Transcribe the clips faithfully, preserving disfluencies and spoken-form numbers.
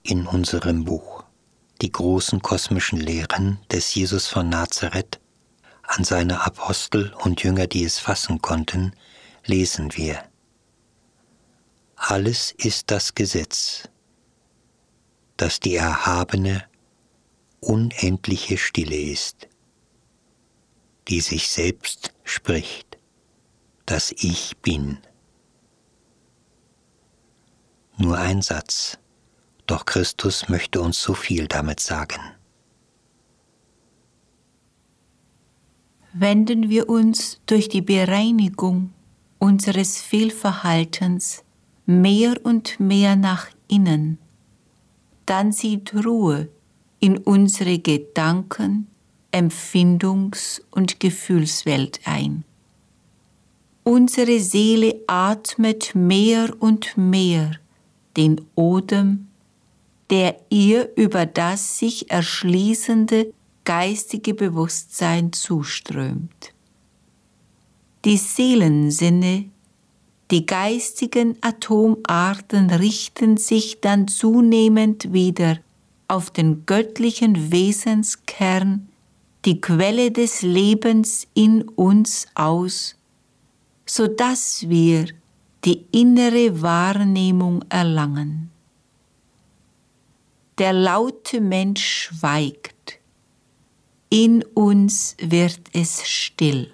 in unserem Buch. Die großen kosmischen Lehren des Jesus von Nazareth an seine Apostel und Jünger, die es fassen konnten, lesen wir: Alles ist das Gesetz, das die erhabene, unendliche Stille ist, die sich selbst spricht, dass ich bin. Nur ein Satz, doch Christus möchte uns so viel damit sagen. Wenden wir uns durch die Bereinigung unseres Fehlverhaltens mehr und mehr nach innen, dann zieht Ruhe in unsere Gedanken-, Empfindungs- und Gefühlswelt ein. Unsere Seele atmet mehr und mehr den Odem, der ihr über das sich erschließende geistige Bewusstsein zuströmt. Die Seelensinne, die geistigen Atomarten richten sich dann zunehmend wieder auf den göttlichen Wesenskern, die Quelle des Lebens in uns aus, so dass wir die innere Wahrnehmung erlangen. Der laute Mensch schweigt, in uns wird es still.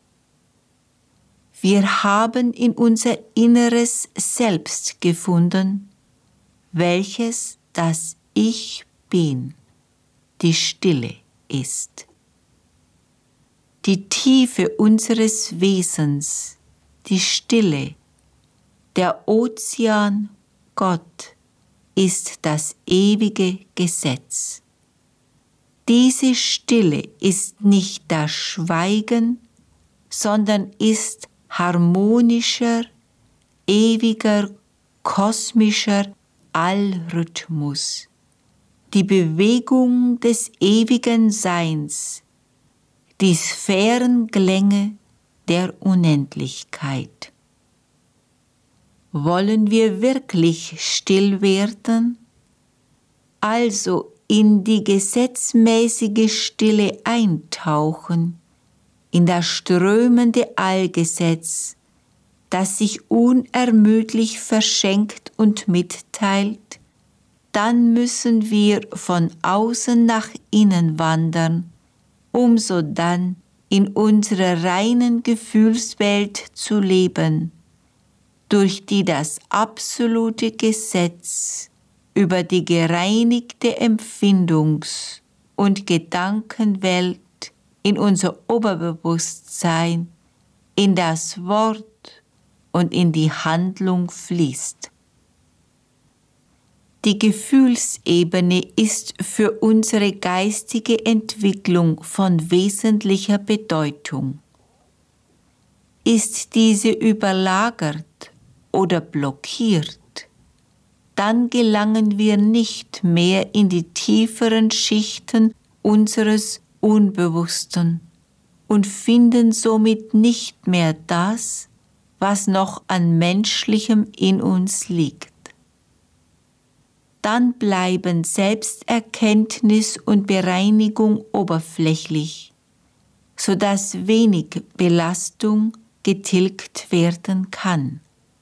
Wir haben in unser inneres Selbst gefunden, welches das Ich Bin, die Stille ist. Die Tiefe unseres Wesens, die Stille, der Ozean Gott ist das ewige Gesetz. Diese Stille ist nicht das Schweigen, sondern ist harmonischer, ewiger, kosmischer Allrhythmus, die Bewegung des ewigen Seins, die Sphärenklänge der Unendlichkeit. Wollen wir wirklich still werden? Also in die gesetzmäßige Stille eintauchen, in das strömende Allgesetz, das sich unermüdlich verschenkt und mitteilt, dann müssen wir von außen nach innen wandern, um sodann in unserer reinen Gefühlswelt zu leben, durch die das absolute Gesetz über die gereinigte Empfindungs- und Gedankenwelt in unser Oberbewusstsein, in das Wort und in die Handlung fließt. Die Gefühlsebene ist für unsere geistige Entwicklung von wesentlicher Bedeutung. Ist diese überlagert oder blockiert, dann gelangen wir nicht mehr in die tieferen Schichten unseres Unbewussten und finden somit nicht mehr das, was noch an Menschlichem in uns liegt. Dann bleiben Selbsterkenntnis und Bereinigung oberflächlich, sodass wenig Belastung getilgt werden kann.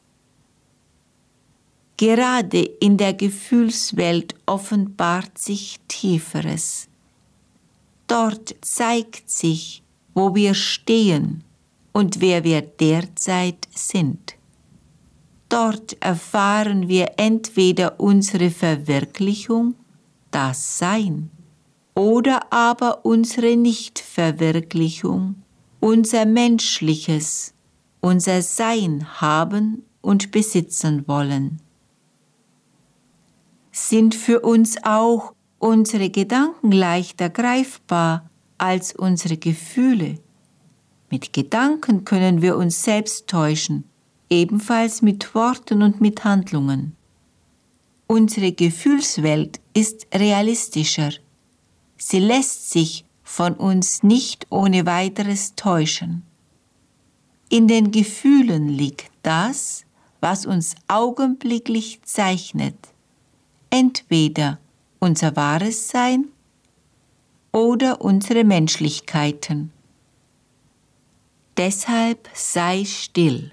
Gerade in der Gefühlswelt offenbart sich Tieferes. Dort zeigt sich, wo wir stehen und wer wir derzeit sind. Dort erfahren wir entweder unsere Verwirklichung, das Sein, oder aber unsere Nichtverwirklichung, unser Menschliches, unser Sein haben und besitzen wollen. Sind für uns auch unsere Gedanken leichter greifbar als unsere Gefühle? Mit Gedanken können wir uns selbst täuschen, ebenfalls mit Worten und mit Handlungen. Unsere Gefühlswelt ist realistischer. Sie lässt sich von uns nicht ohne weiteres täuschen. In den Gefühlen liegt das, was uns augenblicklich zeichnet. entweder unser wahres Sein oder unsere Menschlichkeiten. Deshalb sei still.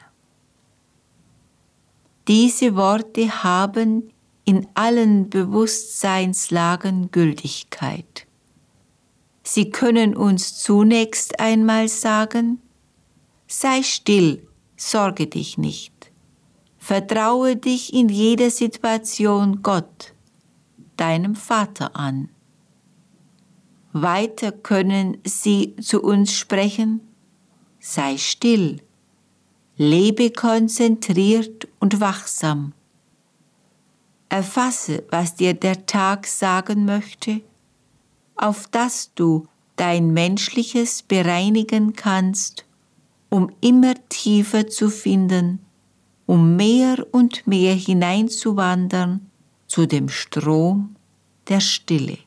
Diese Worte haben in allen Bewusstseinslagen Gültigkeit. Sie können uns zunächst einmal sagen: Sei still, sorge dich nicht. Vertraue dich in jeder Situation Gott, deinem Vater, an. Weiter können sie zu uns sprechen: Sei still, lebe konzentriert und wachsam. Erfasse, was dir der Tag sagen möchte, auf dass du dein Menschliches bereinigen kannst, um immer tiefer zu finden, um mehr und mehr hineinzuwandern zu dem Strom der Stille.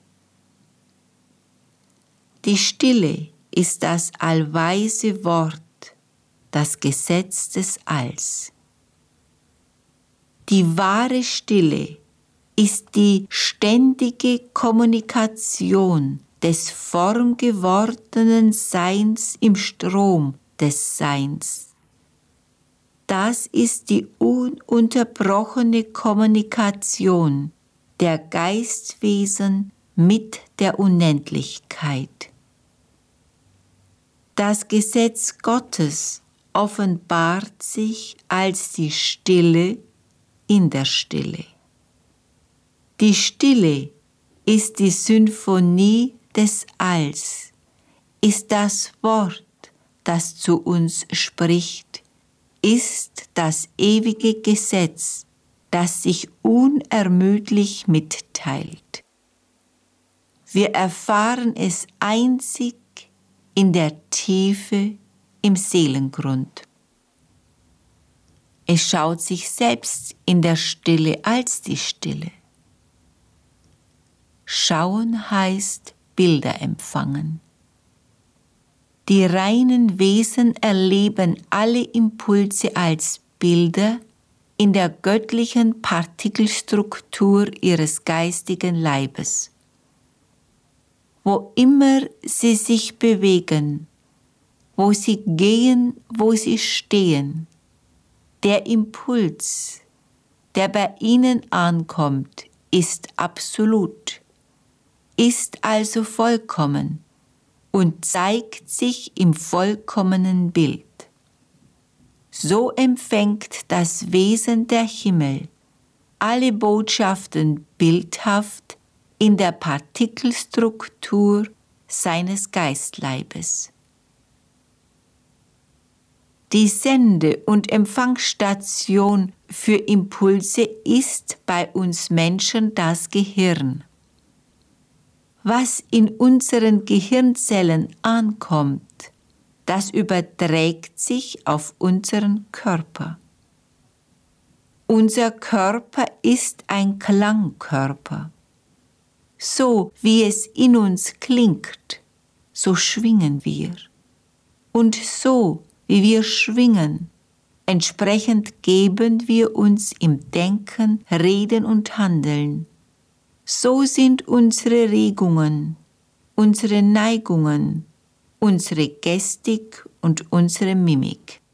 Die Stille ist das allweise Wort, das Gesetz des Alls. Die wahre Stille ist die ständige Kommunikation des formgewordenen Seins im Strom des Seins. Das ist die ununterbrochene Kommunikation der Geistwesen mit der Unendlichkeit. Das Gesetz Gottes offenbart sich als die Stille in der Stille. Die Stille ist die Symphonie des Alls, ist das Wort, das zu uns spricht, ist das ewige Gesetz, das sich unermüdlich mitteilt. Wir erfahren es einzig in der Tiefe im Seelengrund. Es schaut sich selbst in der Stille als die Stille. Schauen heißt Bilder empfangen. Die reinen Wesen erleben alle Impulse als Bilder in der göttlichen Partikelstruktur ihres geistigen Leibes. Wo immer sie sich bewegen, wo sie gehen, wo sie stehen, der Impuls, der bei ihnen ankommt, ist absolut, ist also vollkommen und zeigt sich im vollkommenen Bild. So empfängt das Wesen der Himmel alle Botschaften bildhaft in der Partikelstruktur seines Geistleibes. Die Sende- und Empfangsstation für Impulse ist bei uns Menschen das Gehirn. Was in unseren Gehirnzellen ankommt, das überträgt sich auf unseren Körper. Unser Körper ist ein Klangkörper. So wie es in uns klingt, so schwingen wir. Und so wie wir schwingen, entsprechend geben wir uns im Denken, Reden und Handeln. So sind unsere Regungen, unsere Neigungen, unsere Gestik und unsere Mimik.